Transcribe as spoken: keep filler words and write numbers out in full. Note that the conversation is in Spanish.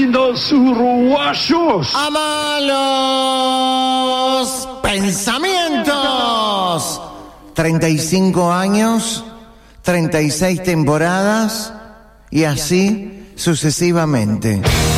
lindos uruguayos. A malos pensamientos. treinta y cinco años, treinta y seis temporadas y así sucesivamente.